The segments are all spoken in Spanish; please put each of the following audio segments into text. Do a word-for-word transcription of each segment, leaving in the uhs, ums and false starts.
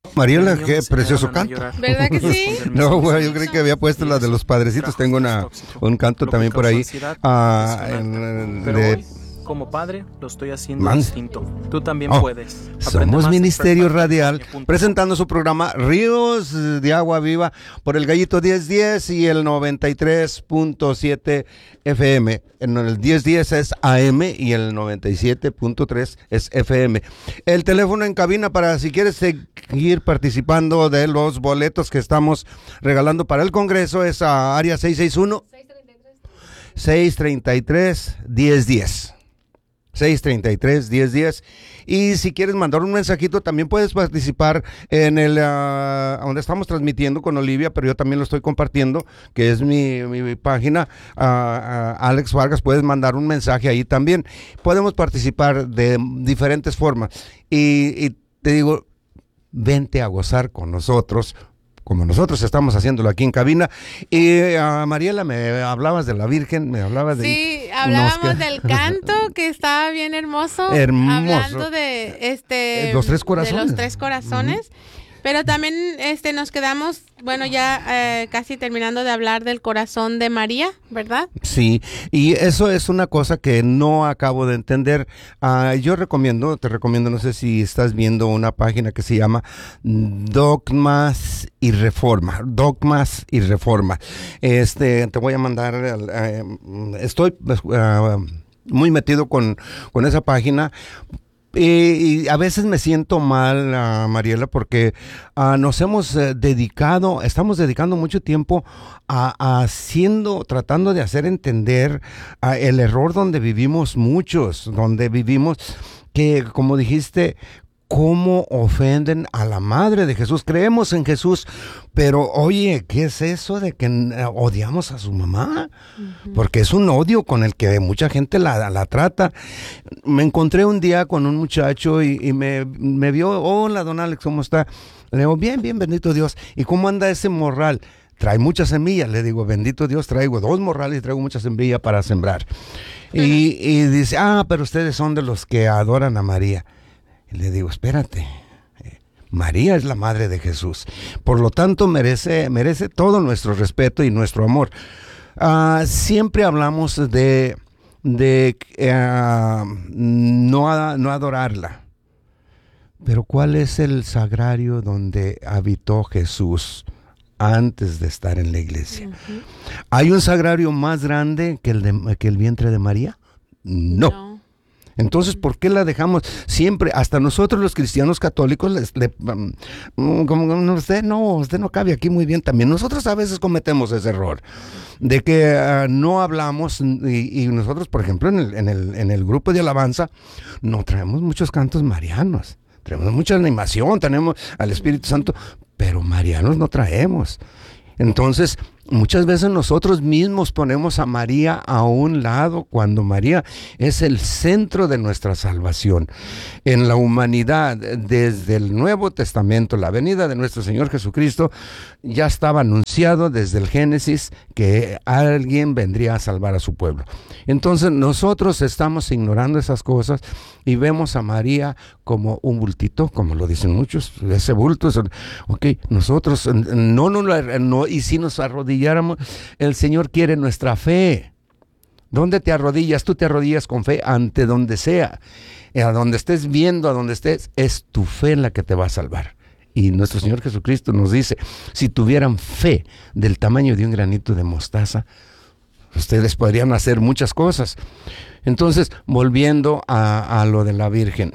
Mariela, qué precioso canto. ¿Verdad que sí? No, güey, yo creí que había puesto la de los padrecitos. Tengo una, un canto también por ahí. Ah, en, de... Como padre, lo estoy haciendo Man. distinto. Tú también Oh, puedes. Aprende somos más Ministerio en Radial, presentando su programa Ríos de Agua Viva por el Gallito diez diez y el noventa y tres punto siete F M. En el diez diez es A M y el noventa y siete punto tres es F M. El teléfono en cabina para si quieres seguir participando de los boletos que estamos regalando para el Congreso es a área seis seis uno, seis tres tres, uno cero uno cero. seis tres tres, uno cero uno cero. Y si quieres mandar un mensajito, también puedes participar en el uh, donde estamos transmitiendo con Olivia, pero yo también lo estoy compartiendo, que es mi, mi, mi página, uh, uh, Alex Vargas. Puedes mandar un mensaje ahí también. Podemos participar de diferentes formas. Y, y te digo, vente a gozar con nosotros, como nosotros estamos haciéndolo aquí en cabina. Y uh, Mariela, me hablabas de la Virgen, me hablabas de... Sí, hablábamos que... del canto, que estaba bien hermoso. Hermoso. Hablando de este... Los tres corazones. De los tres corazones. Uh-huh. Pero también este nos quedamos, bueno, ya eh, casi terminando de hablar del corazón de María, ¿verdad? Sí, y eso es una cosa que no acabo de entender. Uh, yo recomiendo, te recomiendo, no sé si estás viendo una página que se llama Dogmas y Reforma, Dogmas y Reforma. Este, te voy a mandar, uh, estoy uh, muy metido con, con esa página. Y, y a veces me siento mal, uh, Mariela, porque uh, nos hemos uh, dedicado, estamos dedicando mucho tiempo a, a haciendo, tratando de hacer entender uh, el error donde vivimos muchos, donde vivimos que, como dijiste, cómo ofenden a la madre de Jesús. Creemos en Jesús, pero oye, ¿qué es eso de que odiamos a su mamá? Uh-huh. Porque es un odio con el que mucha gente la, la trata. Me encontré un día con un muchacho y, y me, me vio, hola, don Alex, ¿cómo está? Le digo, bien, bien, bendito Dios. ¿Y cómo anda ese morral? Trae muchas semillas. Le digo, bendito Dios, traigo dos morrales y traigo muchas semillas para sembrar. Uh-huh. y, y dice, ah, pero ustedes son de los que adoran a María. Y le digo, espérate, María es la madre de Jesús, por lo tanto merece, merece todo nuestro respeto y nuestro amor. Uh, siempre hablamos de, de uh, no, no adorarla, pero ¿cuál es el sagrario donde habitó Jesús antes de estar en la iglesia? Uh-huh. ¿Hay un sagrario más grande que el, de, que el vientre de María? No. no. Entonces, ¿por qué la dejamos siempre? Hasta nosotros los cristianos católicos, les, le, um, como usted no, usted no cabe aquí muy bien también. Nosotros a veces cometemos ese error de que uh, no hablamos y, y nosotros, por ejemplo, en el, en, el, en el grupo de alabanza, no traemos muchos cantos marianos. Tenemos mucha animación, tenemos al Espíritu Santo, pero marianos no traemos. Entonces, muchas veces nosotros mismos ponemos a María a un lado cuando María es el centro de nuestra salvación. En la humanidad, desde el Nuevo Testamento, la venida de nuestro Señor Jesucristo, ya estaba anunciado desde el Génesis que alguien vendría a salvar a su pueblo. Entonces nosotros estamos ignorando esas cosas y vemos a María como un bultito, como lo dicen muchos, ese bulto, es, ok, nosotros no, no, no, y si nos arrodilláramos, el Señor quiere nuestra fe. ¿Dónde te arrodillas? Tú te arrodillas con fe ante donde sea, a donde estés viendo, a donde estés, es tu fe la que te va a salvar. Y nuestro Señor Jesucristo nos dice, si tuvieran fe del tamaño de un granito de mostaza, ustedes podrían hacer muchas cosas. Entonces, volviendo a, a lo de la Virgen,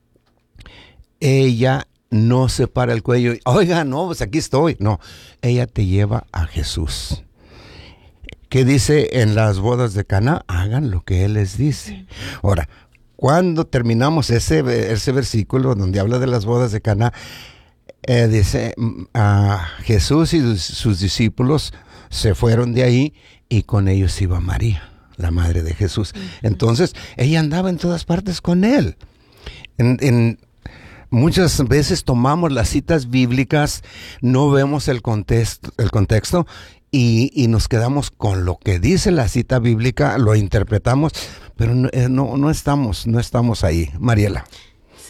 ella no se para el cuello, oiga, no, pues aquí estoy. No, ella te lleva a Jesús. ¿Qué dice en las bodas de Caná? Hagan lo que Él les dice. Ahora, cuando terminamos ese, ese versículo donde habla de las bodas de Caná, eh, dice, a Jesús y sus discípulos se fueron de ahí y con ellos iba María, la madre de Jesús. Entonces, ella andaba en todas partes con Él. En, en Muchas veces tomamos las citas bíblicas, no vemos el contexto, el contexto y, y nos quedamos con lo que dice la cita bíblica, lo interpretamos, pero no, no, no estamos, no estamos ahí. Mariela. Sí,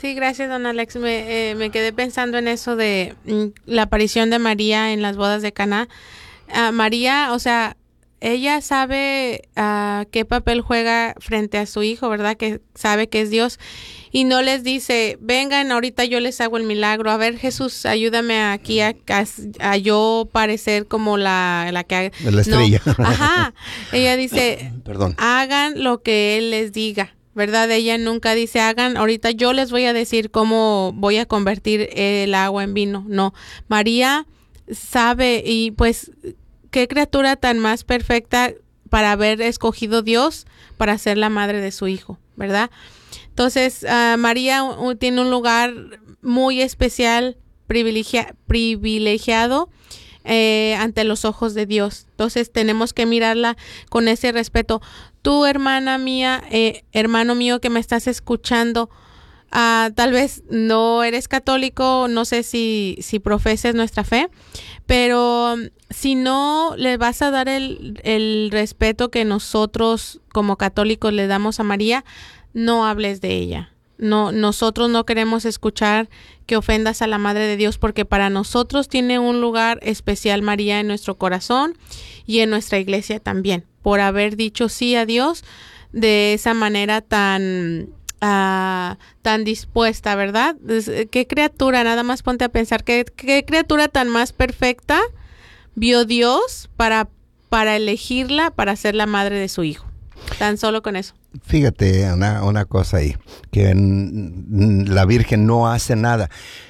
Sí, gracias, don Alex. Me, eh, me quedé pensando en eso de mm, la aparición de María en las bodas de Caná. Uh, María, o sea, ella sabe uh, qué papel juega frente a su hijo, ¿verdad? Que sabe que es Dios. Y no les dice, vengan, ahorita yo les hago el milagro. A ver, Jesús, ayúdame aquí a, a, a yo parecer como la, la que... La estrella. No. Ajá. Ella dice, Perdón. Hagan lo que Él les diga, ¿verdad? Ella nunca dice, hagan, ahorita yo les voy a decir cómo voy a convertir el agua en vino. No, María sabe y pues... Qué criatura tan más perfecta para haber escogido Dios para ser la madre de su hijo, ¿verdad? Entonces, uh, María uh, tiene un lugar muy especial, privilegia- privilegiado eh, ante los ojos de Dios. Entonces, tenemos que mirarla con ese respeto. Tú, hermana mía, eh, hermano mío que me estás escuchando, Uh, tal vez no eres católico, no sé si, si profeses nuestra fe, pero si no le vas a dar el, el respeto que nosotros como católicos le damos a María, no hables de ella. No, nosotros no queremos escuchar que ofendas a la Madre de Dios, porque para nosotros tiene un lugar especial María en nuestro corazón y en nuestra iglesia también, por haber dicho sí a Dios de esa manera tan... Uh, tan dispuesta, ¿verdad? Qué criatura, nada más ponte a pensar, qué, qué criatura tan más perfecta vio Dios para, para elegirla para ser la madre de su hijo. Tan solo con eso. Fíjate una, una cosa ahí, que n- la Virgen no hace nada.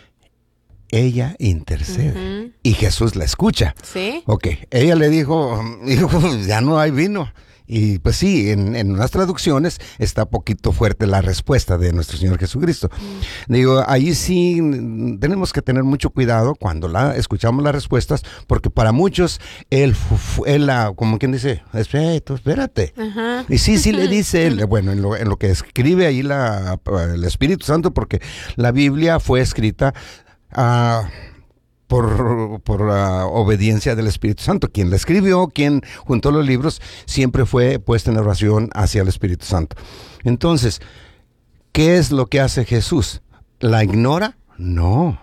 Ella intercede uh-huh. y Jesús la escucha. Sí. Ok, ella le dijo, hijo, ya no hay vino. Y pues sí, en, en unas traducciones está poquito fuerte la respuesta de nuestro Señor Jesucristo. Mm. Digo, ahí sí tenemos que tener mucho cuidado cuando la escuchamos las respuestas, porque para muchos él, él como quien dice, espérate, espérate. Uh-huh. Y sí, sí le dice él, bueno, en lo, en lo que escribe ahí la, el Espíritu Santo, porque la Biblia fue escrita a... Uh, por, por uh, obediencia del Espíritu Santo. Quien la escribió, quien juntó los libros, siempre fue puesta en oración hacia el Espíritu Santo. Entonces, ¿qué es lo que hace Jesús? ¿La ignora? No.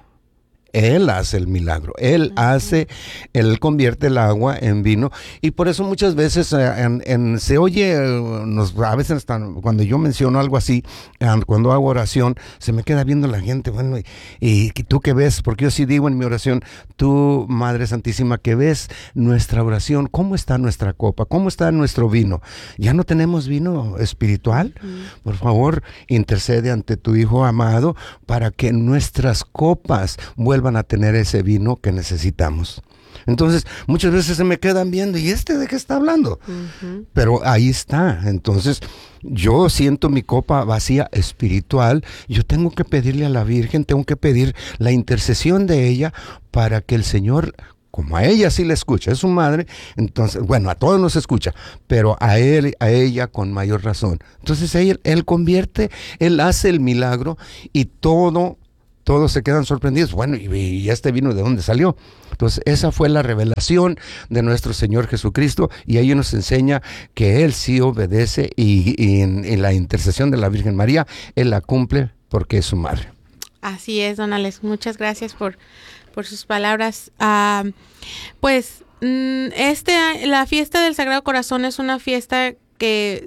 Él hace el milagro, Él uh-huh. hace, Él convierte el agua en vino, y por eso muchas veces en, en, se oye, nos, a veces hasta cuando yo menciono algo así, cuando hago oración, se me queda viendo la gente, bueno, y, y tú qué ves, porque yo sí digo en mi oración, tú, Madre Santísima, que ves nuestra oración, ¿cómo está nuestra copa? ¿Cómo está nuestro vino? ¿Ya no tenemos vino espiritual? Uh-huh. Por favor, intercede ante tu Hijo amado para que nuestras copas vuelvan van a tener ese vino que necesitamos. Entonces, muchas veces se me quedan viendo, ¿y este de qué está hablando? Uh-huh. Pero ahí está. Entonces, yo siento mi copa vacía espiritual, yo tengo que pedirle a la Virgen, tengo que pedir la intercesión de ella para que el Señor, como a ella sí le escucha, es su madre, entonces, bueno, a todos nos escucha, pero a él, a ella con mayor razón. Entonces, él, él convierte, él hace el milagro y todo todos se quedan sorprendidos. Bueno, ¿y, y este vino de dónde salió? Entonces, esa fue la revelación de nuestro Señor Jesucristo, y ahí nos enseña que Él sí obedece, y, y en, en la intercesión de la Virgen María, Él la cumple porque es su madre. Así es, don Alex. Muchas gracias por, por sus palabras. Uh, pues, este, la fiesta del Sagrado Corazón es una fiesta que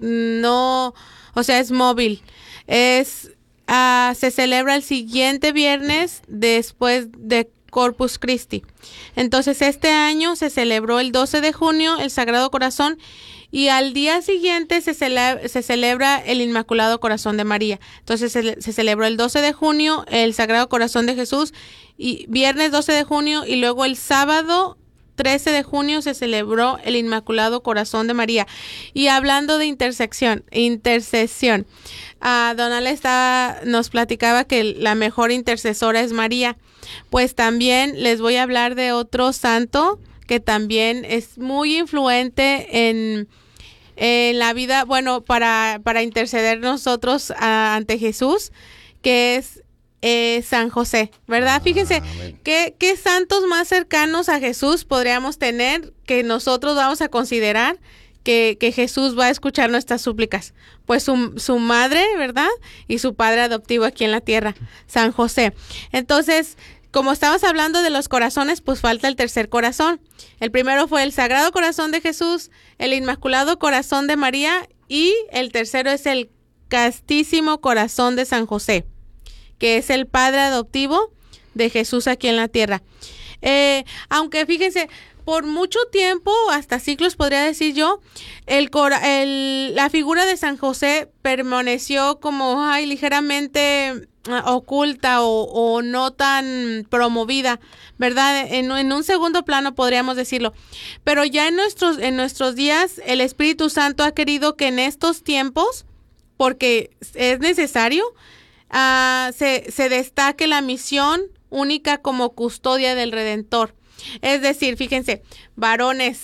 no, o sea, es móvil. Es... Uh, se celebra el siguiente viernes después de Corpus Christi. Entonces, este año se celebró el doce de junio el Sagrado Corazón, y al día siguiente se, cele- se celebra el Inmaculado Corazón de María. Entonces, se, se celebró el doce de junio el Sagrado Corazón de Jesús, y viernes doce de junio, y luego el sábado trece de junio se celebró el Inmaculado Corazón de María. Y hablando de intersección, intercesión, uh, Don Ale estaba, nos platicaba que la mejor intercesora es María. Pues también les voy a hablar de otro santo que también es muy influente en, en la vida, bueno, para, para interceder nosotros uh, ante Jesús, que es Eh, San José, ¿verdad? Fíjense, ¿qué, qué santos más cercanos a Jesús podríamos tener que nosotros vamos a considerar que, que Jesús va a escuchar nuestras súplicas? Pues su, su madre, ¿verdad? Y su padre adoptivo aquí en la tierra, San José. Entonces, como estamos hablando de los corazones, pues falta el tercer corazón. El primero fue el Sagrado Corazón de Jesús, el Inmaculado Corazón de María, y el tercero es el Castísimo Corazón de San José, que es el padre adoptivo de Jesús aquí en la tierra. Eh, aunque fíjense, por mucho tiempo, hasta siglos podría decir yo, el, cora- el la figura de San José permaneció como ay, ligeramente uh, oculta o, o no tan promovida, ¿verdad? En, en un segundo plano podríamos decirlo. Pero ya en nuestros, en nuestros días, el Espíritu Santo ha querido que en estos tiempos, porque es necesario, uh, se, se destaque la misión única como custodia del Redentor. Es decir, fíjense, varones,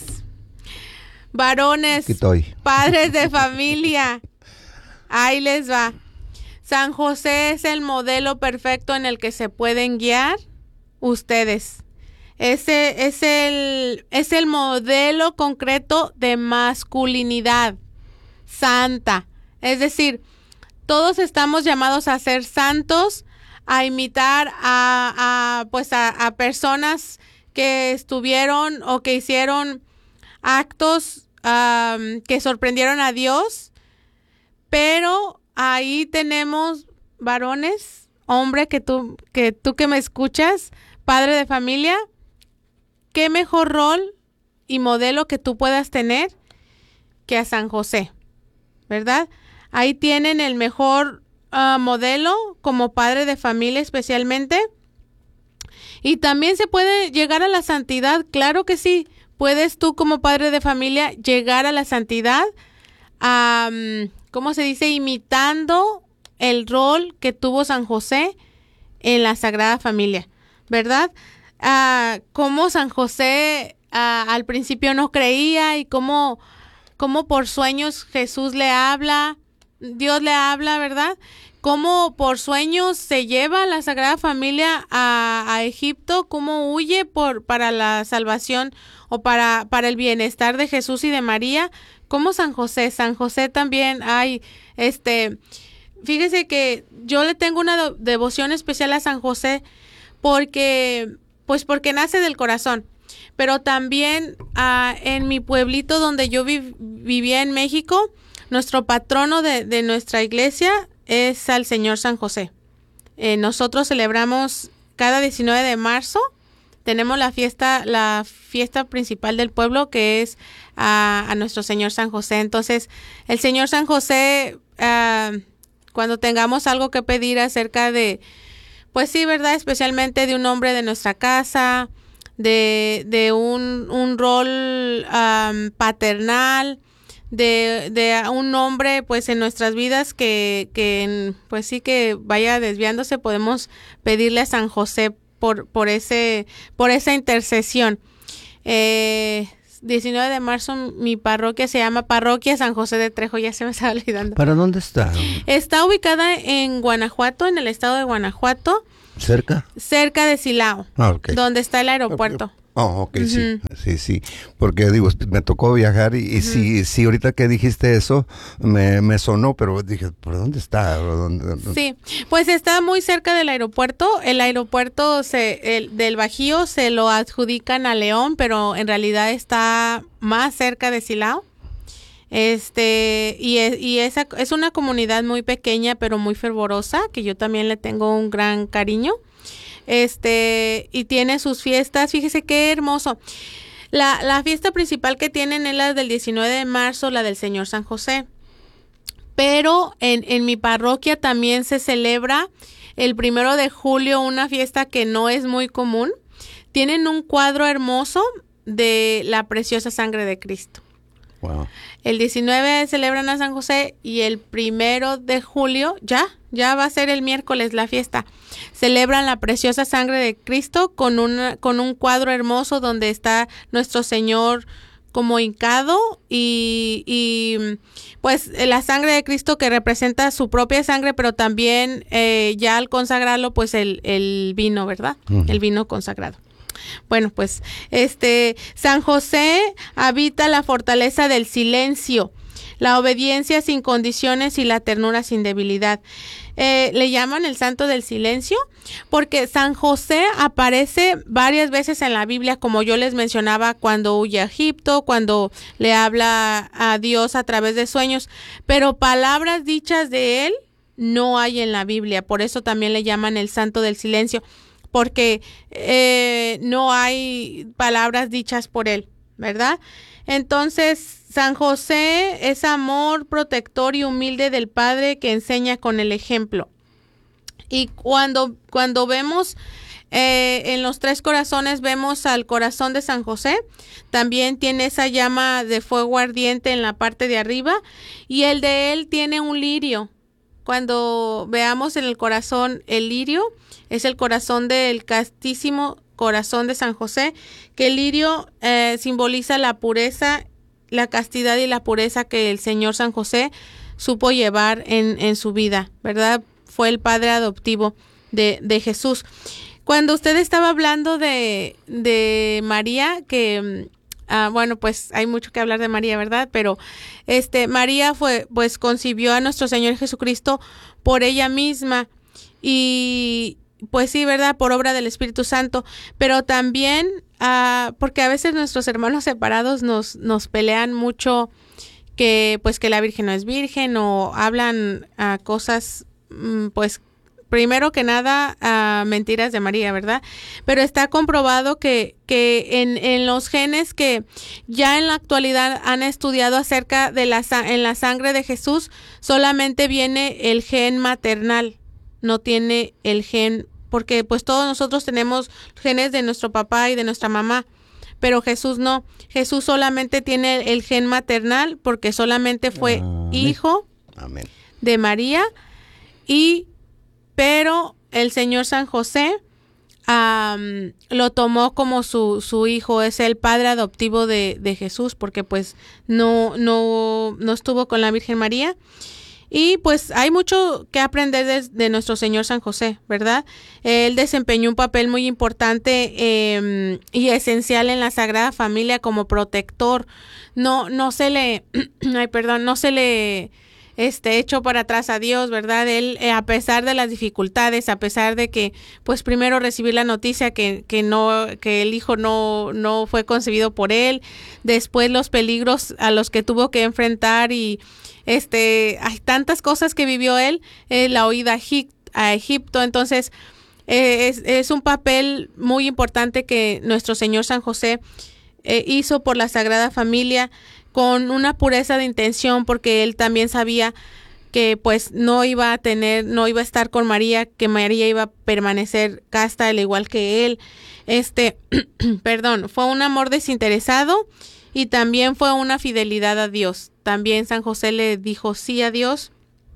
varones, padres de familia, ahí les va. San José es el modelo perfecto en el que se pueden guiar ustedes. Ese es el, es el modelo concreto de masculinidad santa. Es decir, todos estamos llamados a ser santos, a imitar a, a pues a, a personas que estuvieron o que hicieron actos um, que sorprendieron a Dios, pero ahí tenemos varones, hombre, que tú, que tú que me escuchas, padre de familia, qué mejor rol y modelo que tú puedas tener que a San José, ¿verdad? Ahí tienen el mejor uh, modelo como padre de familia especialmente. Y también se puede llegar a la santidad, claro que sí. Puedes tú como padre de familia llegar a la santidad, um, ¿cómo se dice? Imitando el rol que tuvo San José en la Sagrada Familia, ¿verdad? Uh, cómo San José uh, al principio no creía y cómo, cómo por sueños Jesús le habla, Dios le habla, ¿verdad? Cómo por sueños se lleva a la Sagrada Familia a, a Egipto, cómo huye por para la salvación o para, para el bienestar de Jesús y de María, como San José. San José también hay, este, fíjese que yo le tengo una de- devoción especial a San José porque, pues porque nace del corazón, pero también uh, en mi pueblito donde yo vi- vivía en México, nuestro patrono de, de nuestra iglesia es al Señor San José. Eh, nosotros celebramos cada diecinueve de marzo, tenemos la fiesta, la fiesta principal del pueblo que es uh, a nuestro Señor San José. Entonces, el Señor San José, uh, cuando tengamos algo que pedir acerca de, pues sí, ¿verdad? Especialmente de un hombre de nuestra casa, de, de un, un rol um, paternal, de, de un hombre pues en nuestras vidas que, que pues sí que vaya desviándose, podemos pedirle a San José por, por ese, por esa intercesión. Eh, diecinueve de marzo mi parroquia se llama Parroquia San José de Trejo, ya se me estaba olvidando. ¿Para dónde está? Está ubicada en Guanajuato, en el estado de Guanajuato. ¿Cerca? Cerca de Silao, Ah, okay. Donde está el aeropuerto. Oh, ok, Uh-huh. sí, sí, sí, porque digo, me tocó viajar y, y uh-huh. sí, sí, ahorita que dijiste eso, me, me sonó, pero dije, ¿por dónde está? ¿Dónde? Sí, pues está muy cerca del aeropuerto, el aeropuerto se, el, del Bajío se lo adjudican a León, pero en realidad está más cerca de Silao, este, y, es, y esa, es una comunidad muy pequeña, pero muy fervorosa, que yo también le tengo un gran cariño. Este, y tiene sus fiestas, fíjese qué hermoso. La, la fiesta principal que tienen es la del diecinueve de marzo, la del Señor San José. Pero en, en mi parroquia también se celebra el primero de julio una fiesta que no es muy común. Tienen un cuadro hermoso de la preciosa sangre de Cristo. Wow. El diecinueve celebran a San José y el primero de julio, ya, ya va a ser el miércoles la fiesta. Celebran la preciosa sangre de Cristo con, una, con un cuadro hermoso donde está nuestro Señor como hincado y, y pues la sangre de Cristo que representa su propia sangre, pero también eh, ya al consagrarlo, pues el, el vino, ¿verdad? Uh-huh. El vino consagrado. Bueno, pues este San José habita la fortaleza del silencio, la obediencia sin condiciones y la ternura sin debilidad. Eh, le llaman el santo del silencio porque San José aparece varias veces en la Biblia, como yo les mencionaba, cuando huye a Egipto, cuando le habla a Dios a través de sueños, pero palabras dichas de él no hay en la Biblia. Por eso también le llaman el santo del silencio, porque eh, no hay palabras dichas por él, ¿verdad? Entonces, San José es amor protector y humilde del Padre que enseña con el ejemplo. Y cuando, cuando vemos eh, en los tres corazones, vemos al corazón de San José, también tiene esa llama de fuego ardiente en la parte de arriba, y el de él tiene un lirio. Cuando veamos en el corazón el lirio, es el corazón del castísimo corazón de San José, que el lirio eh, simboliza la pureza, la castidad y la pureza que el Señor San José supo llevar en, en su vida, ¿verdad? Fue el padre adoptivo de, de Jesús. Cuando usted estaba hablando de, de María, que ah, bueno, pues hay mucho que hablar de María, ¿verdad? Pero este María fue, pues concibió a nuestro Señor Jesucristo por ella misma, y pues sí, ¿verdad? Por obra del Espíritu Santo, pero también uh, porque a veces nuestros hermanos separados nos, nos pelean mucho que pues que la Virgen no es virgen, o hablan uh, cosas um, pues primero que nada uh, mentiras de María, ¿verdad? Pero está comprobado que, que en, en los genes que ya en la actualidad han estudiado acerca de la, en la sangre de Jesús, solamente viene el gen maternal, no tiene el gen, porque pues todos nosotros tenemos genes de nuestro papá y de nuestra mamá, pero Jesús no. Jesús solamente tiene el, el gen maternal porque solamente fue Amén. hijo Amén. de María, y pero el Señor San José um, lo tomó como su, su hijo, es el padre adoptivo de, de Jesús, porque pues no, no, no estuvo con la Virgen María. Y pues hay mucho que aprender de, de nuestro Señor San José, ¿verdad? Él desempeñó un papel muy importante eh, y esencial en la Sagrada Familia como protector. No, no se le, ay, perdón, no se le este echó para atrás a Dios, ¿verdad? Él, eh, a pesar de las dificultades, a pesar de que, pues primero recibir la noticia que, que no, que el hijo no, no fue concebido por él, después los peligros a los que tuvo que enfrentar, y este, hay tantas cosas que vivió él, eh, la huida a, Egip- a Egipto. Entonces, eh, es, es un papel muy importante que nuestro Señor San José eh, hizo por la Sagrada Familia, con una pureza de intención, porque él también sabía que pues no iba a tener, no iba a estar con María, que María iba a permanecer casta al igual que él. Este, perdón, fue un amor desinteresado y también fue una fidelidad a Dios. También San José le dijo sí a Dios,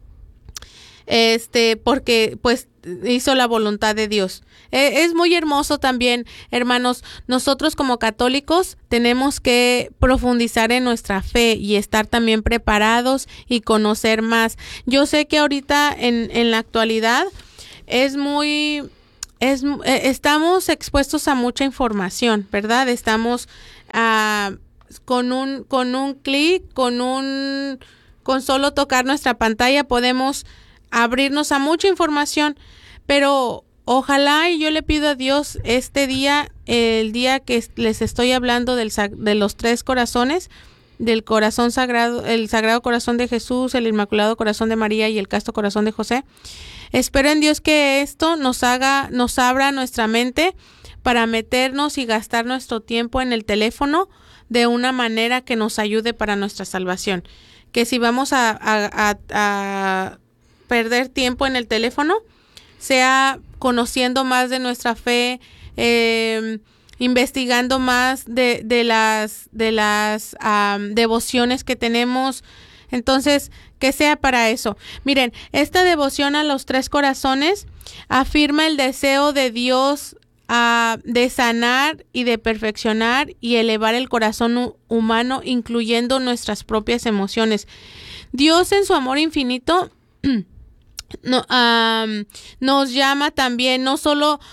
este, porque pues hizo la voluntad de Dios. Eh, es muy hermoso también, hermanos. Nosotros como católicos tenemos que profundizar en nuestra fe y estar también preparados y conocer más. Yo sé que ahorita en, en la actualidad es muy, es, eh, estamos expuestos a mucha información, ¿verdad? Estamos uh, con un, con un clic, con un, con solo tocar nuestra pantalla podemos abrirnos a mucha información, pero ojalá, y yo le pido a Dios este día, el día que les estoy hablando del, de los tres corazones, del corazón sagrado, el Sagrado Corazón de Jesús, el Inmaculado Corazón de María y el Casto Corazón de José, espero en Dios que esto nos haga, nos abra nuestra mente para meternos y gastar nuestro tiempo en el teléfono de una manera que nos ayude para nuestra salvación. Que si vamos a, a, a, a perder tiempo en el teléfono, sea conociendo más de nuestra fe, eh, investigando más de, de las, de las um, devociones que tenemos. Entonces, que sea para eso. Miren, esta devoción a los tres corazones afirma el deseo de Dios uh, de sanar y de perfeccionar y elevar el corazón humano, incluyendo nuestras propias emociones. Dios, en su amor infinito, No, um, nos llama también, no solo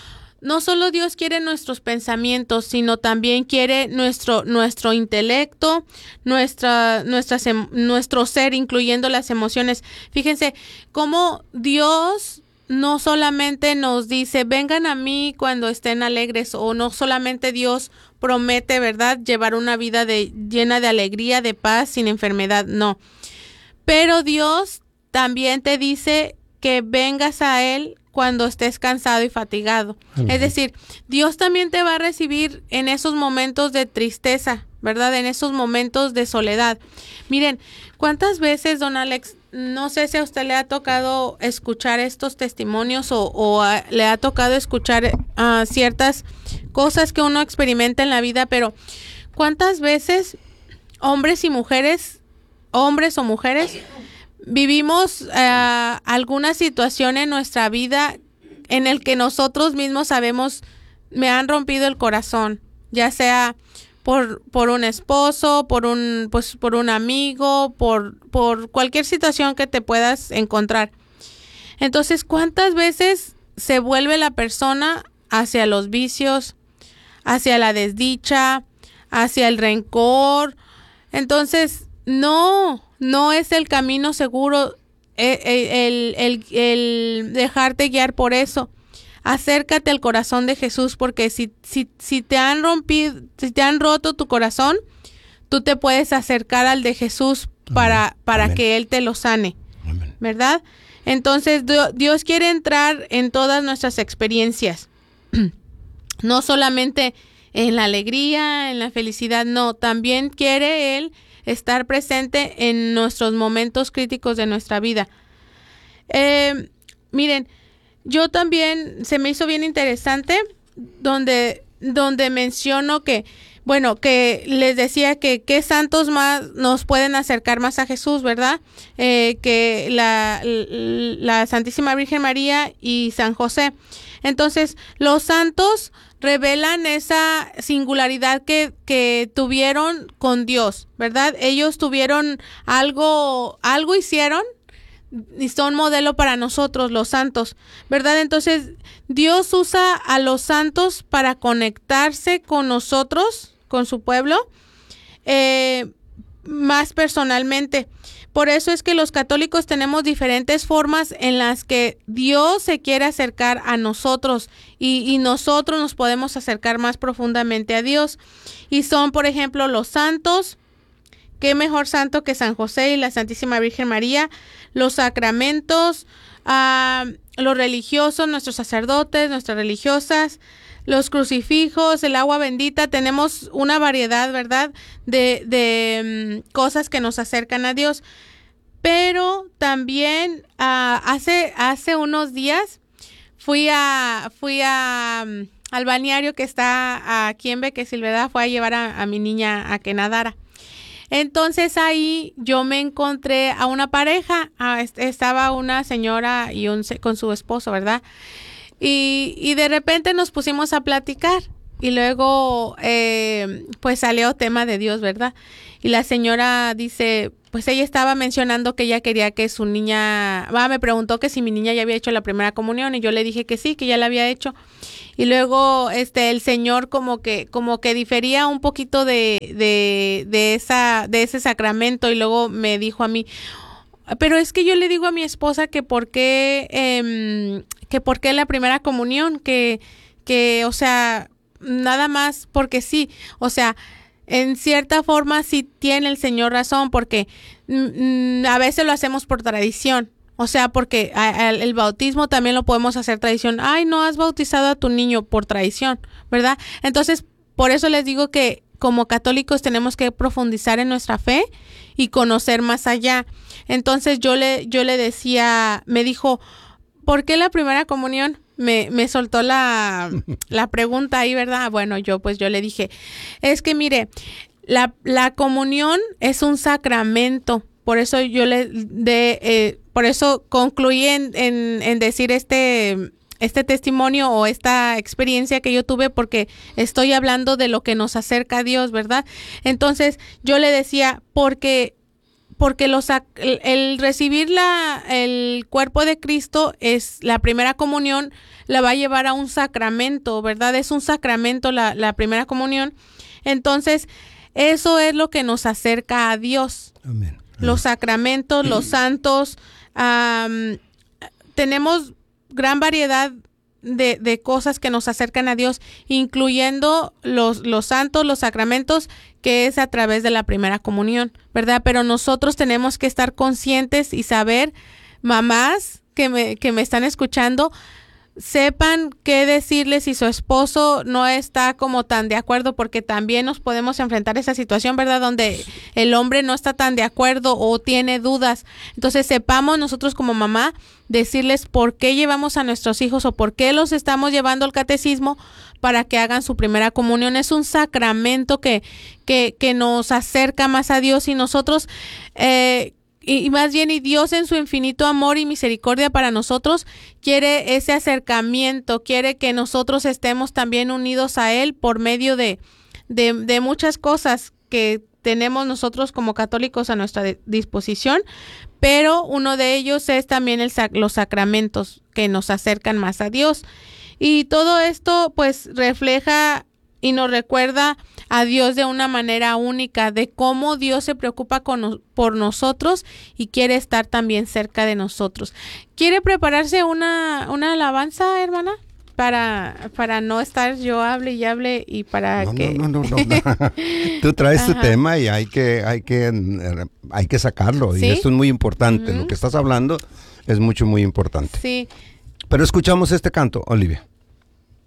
no solo Dios quiere nuestros pensamientos, sino también quiere nuestro, nuestro intelecto, nuestra, nuestras, nuestro ser, incluyendo las emociones. Fíjense cómo Dios no solamente nos dice, vengan a mí cuando estén alegres, o no solamente Dios promete, ¿verdad?, llevar una vida de, llena de alegría, de paz, sin enfermedad, no. Pero Dios también te dice que vengas a Él cuando estés cansado y fatigado. Uh-huh. Es decir, Dios también te va a recibir en esos momentos de tristeza, ¿verdad? En esos momentos de soledad. Miren, ¿cuántas veces, don Alex, no sé si a usted le ha tocado escuchar estos testimonios o, o a, le ha tocado escuchar uh, ciertas cosas que uno experimenta en la vida, pero ¿cuántas veces hombres y mujeres, hombres o mujeres, vivimos uh, alguna situación en nuestra vida en el que nosotros mismos sabemos, me han rompido el corazón, ya sea por por un esposo, por un pues por un amigo, por por cualquier situación que te puedas encontrar? Entonces, ¿cuántas veces se vuelve la persona hacia los vicios, hacia la desdicha, hacia el rencor? Entonces, no No es el camino seguro el, el, el, el dejarte guiar por eso. Acércate al corazón de Jesús, porque si, si, si te han rompido, si te han roto tu corazón, tú te puedes acercar al de Jesús para, para Amén. Que Él te lo sane. Amén. ¿Verdad? Entonces, Dios quiere entrar en todas nuestras experiencias. No solamente en la alegría, en la felicidad, no. También quiere Él estar presente en nuestros momentos críticos de nuestra vida. Eh, miren, yo también, se me hizo bien interesante donde, donde menciono que, bueno, que les decía que qué santos más nos pueden acercar más a Jesús, ¿verdad? Eh, que la, la Santísima Virgen María y San José. Entonces, los santos revelan esa singularidad que, que tuvieron con Dios, ¿verdad? Ellos tuvieron algo, algo hicieron y son modelo para nosotros, los santos, ¿verdad? Entonces, Dios usa a los santos para conectarse con nosotros, con su pueblo, eh, más personalmente. Por eso es que los católicos tenemos diferentes formas en las que Dios se quiere acercar a nosotros y, y nosotros nos podemos acercar más profundamente a Dios. Y son, por ejemplo, los santos. ¿Qué mejor santo que San José y la Santísima Virgen María? Los sacramentos, uh, los religiosos, nuestros sacerdotes, nuestras religiosas, los crucifijos, el agua bendita. Tenemos una variedad, ¿verdad?, de, de um, cosas que nos acercan a Dios. Pero también uh, hace, hace unos días fui a fui a um, al balneario que está aquí en Bequesil, ¿verdad? Fui a llevar a, a mi niña a que nadara. Entonces ahí yo me encontré a una pareja, a, estaba una señora y un con su esposo, ¿verdad? Y, y de repente nos pusimos a platicar y luego eh, pues salió tema de Dios, ¿verdad? Y la señora dice, pues ella estaba mencionando que ella quería que su niña, va, me preguntó que si mi niña ya había hecho la primera comunión y yo le dije que sí, que ya la había hecho. Y luego este el señor como que como que difería un poquito de de de esa de ese sacramento y luego me dijo a mí, pero es que yo le digo a mi esposa que por qué eh, que por qué la primera comunión, que que o sea, nada más porque sí, o sea, en cierta forma sí tiene el Señor razón, porque mm, a veces lo hacemos por tradición. O sea, porque a, a, el bautismo también lo podemos hacer tradición. Ay, no has bautizado a tu niño por tradición, ¿verdad? Entonces, por eso les digo que como católicos tenemos que profundizar en nuestra fe y conocer más allá. Entonces, yo le yo le decía, me dijo, ¿por qué la primera comunión? Me, me soltó la, la pregunta ahí, ¿verdad? Bueno, yo pues yo le dije, es que mire, la, la comunión es un sacramento. Por eso yo le de eh, por eso concluí en, en, en decir este este testimonio o esta experiencia que yo tuve, porque estoy hablando de lo que nos acerca a Dios, ¿verdad? Entonces yo le decía, porque porque los, el, el recibir la, el cuerpo de Cristo es la primera comunión, la va a llevar a un sacramento, ¿verdad? Es un sacramento la, la primera comunión. Entonces, eso es lo que nos acerca a Dios. Amén. Los sacramentos, los santos, um, tenemos gran variedad de, de cosas que nos acercan a Dios, incluyendo los, los santos, los sacramentos, que es a través de la primera comunión, ¿verdad? Pero nosotros tenemos que estar conscientes y saber, mamás que me, que me están escuchando, sepan qué decirles si su esposo no está como tan de acuerdo, porque también nos podemos enfrentar a esa situación, ¿verdad? Donde el hombre no está tan de acuerdo o tiene dudas. Entonces sepamos nosotros como mamá decirles por qué llevamos a nuestros hijos o por qué los estamos llevando al catecismo para que hagan su primera comunión. Es un sacramento que, que, que nos acerca más a Dios y nosotros... Eh, Y, y más bien, y Dios en su infinito amor y misericordia para nosotros quiere ese acercamiento, quiere que nosotros estemos también unidos a Él por medio de, de, de muchas cosas que tenemos nosotros como católicos a nuestra de, disposición, pero uno de ellos es también el, los sacramentos que nos acercan más a Dios. Y todo esto pues refleja y nos recuerda a Dios de una manera única, de cómo Dios se preocupa con, por nosotros y quiere estar también cerca de nosotros. ¿Quiere prepararse una, una alabanza, hermana? Para, para no estar yo hable y hable y para no, que... No, no, no, no. Tú traes tu tema y hay que, hay que, hay que sacarlo. ¿Sí? Y esto es muy importante. Uh-huh. Lo que estás hablando es mucho, muy importante. Sí. Pero escuchamos este canto, Olivia.